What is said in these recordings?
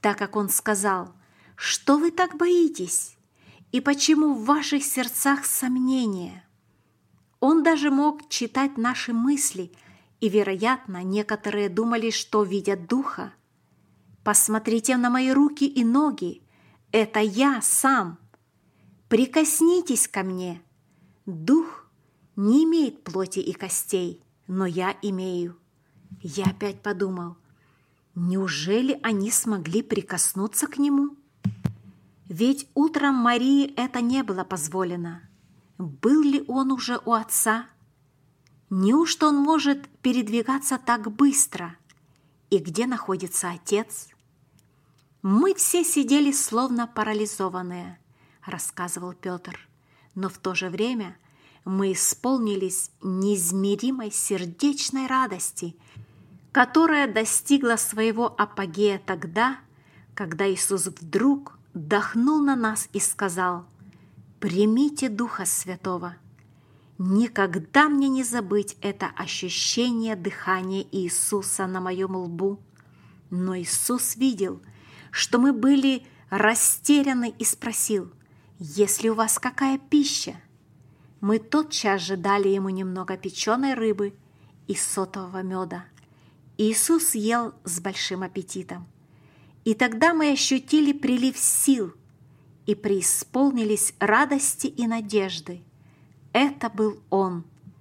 так как он сказал: «Что вы так боитесь? И почему в ваших сердцах сомнения?» Он даже мог читать наши мысли, и, вероятно, некоторые думали, что видят Духа. «Посмотрите на мои руки и ноги, это я сам. Прикоснитесь ко мне. Дух не имеет плоти и костей, но я имею». Я опять подумал: неужели они смогли прикоснуться к нему? Ведь утром Марии это не было позволено. Был ли он уже у отца? Неужто он может передвигаться так быстро? И где находится отец? «Мы все сидели словно парализованные», — рассказывал Петр, «но в то же время мы исполнились неизмеримой сердечной радости, которая достигла своего апогея тогда, когда Иисус вдруг дохнул на нас и сказал: «Примите Духа Святого». Никогда мне не забыть это ощущение дыхания Иисуса на моем лбу. Но Иисус видел, что мы были растеряны, и спросил: «Есть ли у вас какая пища?» Мы тотчас же дали ему немного печеной рыбы и сотового меда. Иисус ел с большим аппетитом. И тогда мы ощутили прилив сил и преисполнились радости и надежды. Это был Он,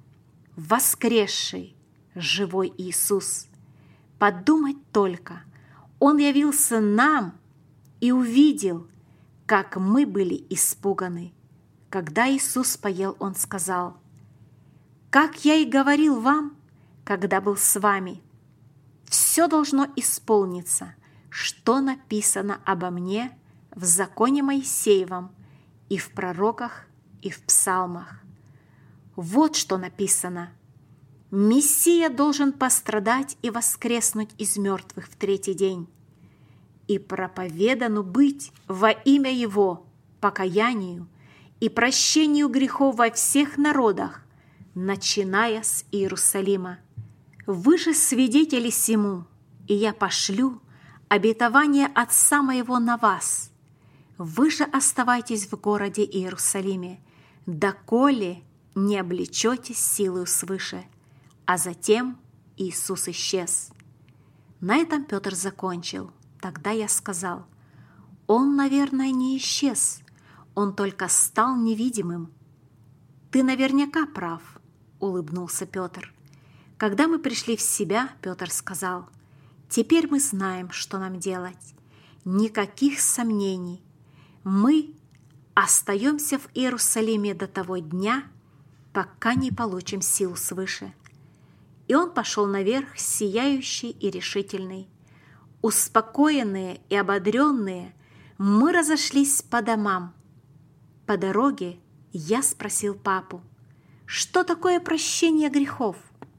воскресший, живой Иисус. Подумать только, Он явился нам и увидел, как мы были испуганы. Когда Иисус поел, Он сказал: «Как я и говорил вам, когда был с вами, все должно исполниться, что написано обо мне в законе Моисеевом и в пророках, и в псалмах. Вот что написано: Мессия должен пострадать и воскреснуть из мертвых в третий день, и проповедану быть во имя Его покаянию и прощению грехов во всех народах, начиная с Иерусалима. Вы же свидетели сему, и я пошлю обетование Отца моего на вас. Вы же оставайтесь в городе Иерусалиме, доколе не облечетесь силою свыше». А затем Иисус исчез. На этом Петр закончил. Тогда я сказал: «Он, наверное, не исчез, он только стал невидимым». «Ты наверняка прав», — улыбнулся Петр. Когда мы пришли в себя, Петр сказал: «Теперь мы знаем, что нам делать. Никаких сомнений. Мы остаемся в Иерусалиме до того дня, пока не получим силу свыше». И он пошел наверх, сияющий и решительный. Успокоенные и ободренные, мы разошлись по домам. По дороге я спросил папу: «Что такое прощение грехов?»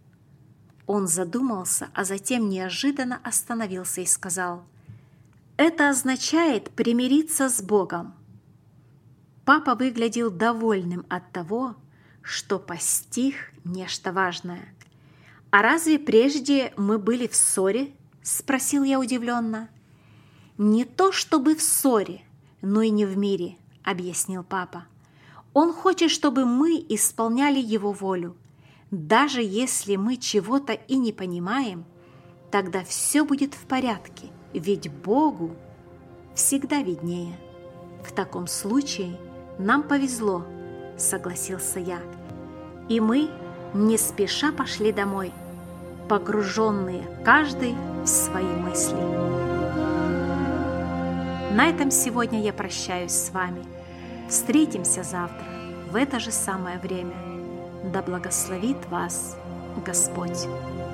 Он задумался, а затем неожиданно остановился и сказал: «Это означает примириться с Богом». Папа выглядел довольным от того, что постиг нечто важное. «А разве прежде мы были в ссоре?» – спросил я удивленно. «Не то чтобы в ссоре, но и не в мире», – объяснил папа. «Он хочет, чтобы мы исполняли Его волю. Даже если мы чего-то и не понимаем, тогда все будет в порядке, ведь Богу всегда виднее». «В таком случае нам повезло», – согласился я. И мы не спеша пошли домой, погруженные каждый в свои мысли. На этом сегодня я прощаюсь с вами. Встретимся завтра в это же самое время. Да благословит вас Господь.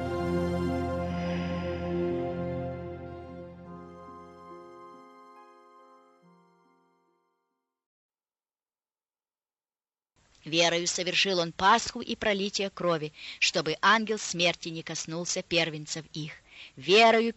Верою совершил он Пасху и пролитие крови, чтобы ангел смерти не коснулся первенцев их. Верою